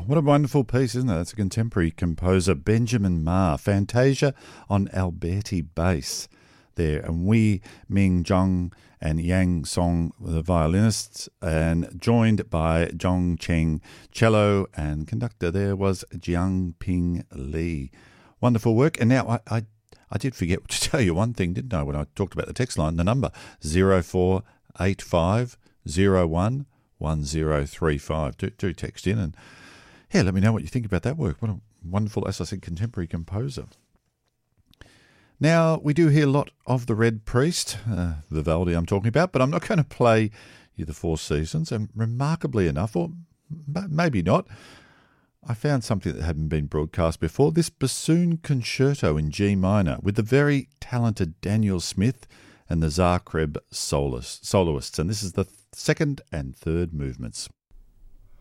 what a wonderful piece, isn't it? That's a contemporary composer, Benjamin Ma. Fantasia on Alberti bass there. And Wei Ming Zhang and Yang Song, the violinists, and joined by Zhong Cheng, cello, and conductor there was Jiang Ping Li. Wonderful work. And now I did forget to tell you one thing, didn't I, when I talked about the text line, the number 0485 01 1035. Do text in and let me know what you think about that work. What a wonderful, as I said, contemporary composer. Now, we do hear a lot of the Red Priest, Vivaldi I'm talking about, but I'm not going to play you the Four Seasons. And remarkably enough, or maybe not, I found something that hadn't been broadcast before, this bassoon concerto in G minor with the very talented Daniel Smith and the Zagreb soloists. And this is the second and third movements.